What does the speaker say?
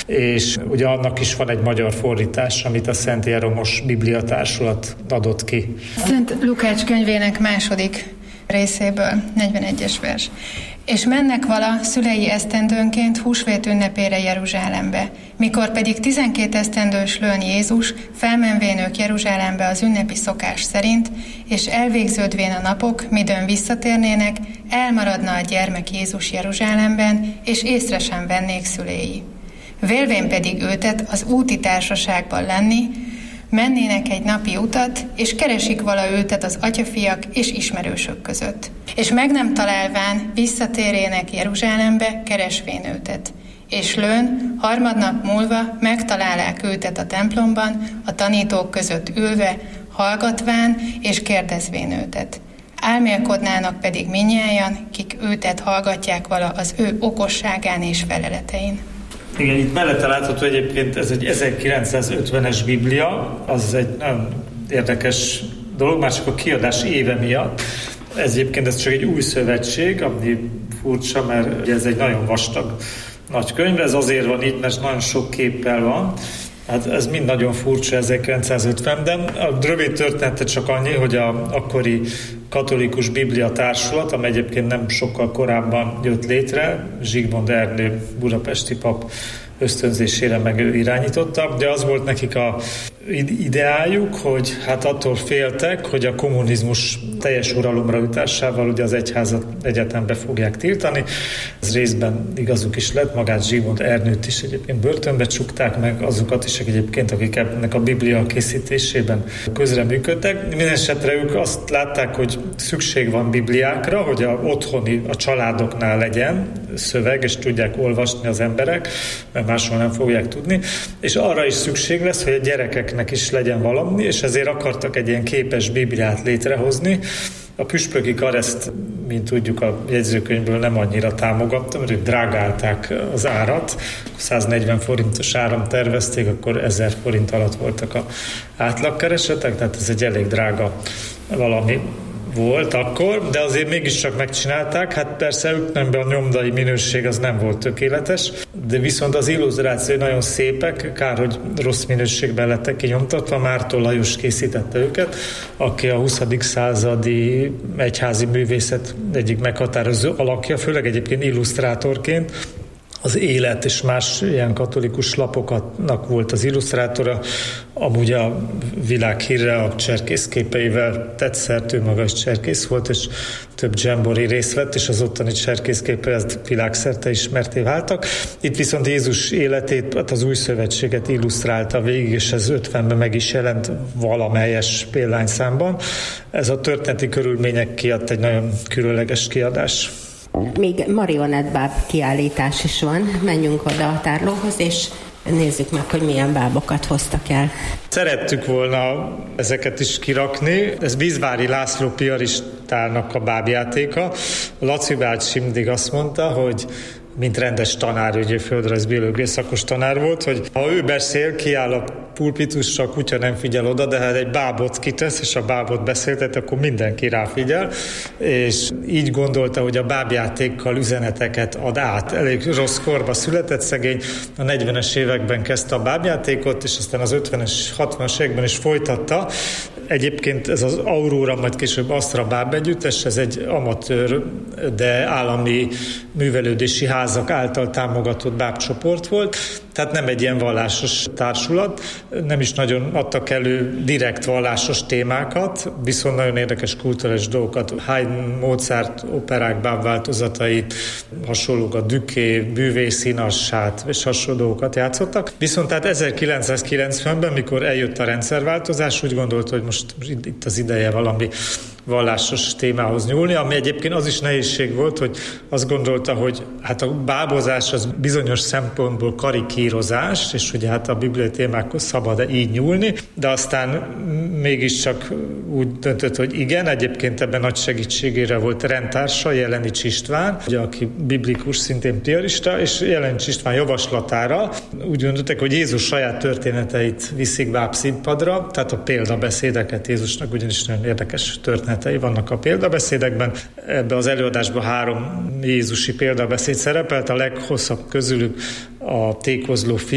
és ugye annak is van egy magyar fordítás, amit a Szent Jeromos Bibliatársulat adott ki. Szent Lukács könyvének második részéből, 41-es vers. És mennek vala szülei esztendőnként húsvét ünnepére Jeruzsálembe. Mikor pedig 12 esztendős lőn Jézus, felmenvén ők Jeruzsálembe az ünnepi szokás szerint, és elvégződvén a napok, midőn visszatérnének, elmaradna a gyermek Jézus Jeruzsálemben, és észre sem vennék szüléi. Vélvén pedig őtet az úti társaságban lenni, mennének egy napi utat, és keresik vala őtet az atyafiak és ismerősök között. És meg nem találván visszatérének Jeruzsálembe, keresvén őtet. És lőn, harmadnap múlva megtalálják őtet a templomban, a tanítók között ülve, hallgatván és kérdezvén őtet. Álmélkodnának pedig mindnyájan, kik őtet hallgatják vala az ő okosságán és feleletein. Igen, itt mellette látható egyébként, ez egy 1950-es Biblia, az egy nagyon érdekes dolog, már csak a kiadás éve miatt. Ez csak egy új szövetség, ami furcsa, mert ez egy nagyon vastag nagy könyv, ez azért van itt, mert nagyon sok képpel van. Hát ez mind nagyon furcsa 1950-ben. A rövid története csak annyi, hogy a akkori katolikus Biblia Társulat, amely egyébként nem sokkal korábban jött létre, Zsigmond Ernő budapesti pap ösztönzésére meg ő irányította, de az volt nekik a ideájuk, hogy hát attól féltek, hogy a kommunizmus teljes uralomra jutásával ugye az egyházat egyetembe fogják tiltani. Ez részben igazuk is lett, magát Zsigmond Ernőt is egyébként börtönbe csukták, meg azokat is egyébként, akik ennek a Biblia készítésében közreműködtek. Mindenesetre ők azt látták, hogy szükség van Bibliákra, hogy otthoni, a családoknál legyen szöveg, és tudják olvasni az emberek, mert máshol nem fogják tudni, és arra is szükség lesz, hogy a gyerekeknek is legyen valami, és ezért akartak egy ilyen képes Bibliát létrehozni. A püspöki kar ezt, mint tudjuk, a jegyzőkönyvből nem annyira támogatta, mert ők drágálták az árat. 140 forintos áram tervezték, akkor 1000 forint alatt voltak az átlagkeresetek, tehát ez egy elég drága valami volt akkor, de azért mégiscsak megcsinálták. Hát persze a nyomdai minőség az nem volt tökéletes, de viszont az illusztrációi nagyon szépek, kár, hogy rossz minőségben lettek kinyomtatva. Márton Lajos készítette őket, aki a 20. századi egyházi művészet egyik meghatározó alakja, főleg egyébként illusztrátorként. Az Élet és más ilyen katolikus lapoknak volt az illusztrátora, amúgy a világhírre a cserkészképeivel tett szert, ő maga is cserkész volt, és több dzsembori részt vett, és az ottani cserkészképei ezt világszerte ismerté váltak. Itt viszont Jézus életét, hát az új szövetséget illusztrálta végig, és ez 50-ben meg is jelent valamelyes példányszámban. Ez a történeti körülmények kiadt egy nagyon különleges kiadás. Még marionettbáb kiállítás is van, menjünk oda a tárlóhoz, és nézzük meg, hogy milyen bábokat hoztak el. Szerettük volna ezeket is kirakni. Ez Bizvári László piaristának a bábjátéka. Laci bácsi mindig azt mondta, hogy mint rendes tanár, ugye földrajzbiológiai szakos tanár volt, hogy ha ő beszél, kiáll a pulpitusra, a kutya nem figyel oda, de ha egy bábot kitesz, és a bábot beszéltet, akkor mindenki ráfigyel, és így gondolta, hogy a bábjátékkal üzeneteket ad át. Elég rossz korba született szegény, a 40-es években kezdte a bábjátékot, és aztán az 50-es, 60-as években is folytatta. Egyébként ez az Aurora, majd később Astra báb együttes, ez egy amatőr, de állami művelődési házak által támogatott bábcsoport volt, tehát nem egy ilyen vallásos társulat, nem is nagyon adtak elő direkt vallásos témákat, viszont nagyon érdekes kulturális dolgokat, Haydn, Mozart operák bábváltozatait, hasonlókat, Duquet, Bűvész, Inassát és hasonló dolgokat játszottak. Viszont tehát 1990-ben, mikor eljött a rendszerváltozás, úgy gondolt, hogy most itt az ideje valami vallásos témához nyúlni, ami egyébként az is nehézség volt, hogy azt gondolta, hogy hát a bábozás az bizonyos szempontból karikírozás, és ugye hát a bibliai témákhoz szabad így nyúlni, de aztán mégiscsak úgy döntött, hogy igen, egyébként ebben nagy segítségére volt rendtársa, Jelenics István, ugye, aki biblikus, szintén piarista, és Jelenics István javaslatára úgy döntöttek, hogy Jézus saját történeteit viszik bábszínpadra, tehát a példabeszédeket, Jézusnak ugyanis nagyon érdekes történetei vannak a példabeszédekben. Ebben az előadásban 3 jézusi példabeszéd szerepelt, a leghosszabb közülük a tékozló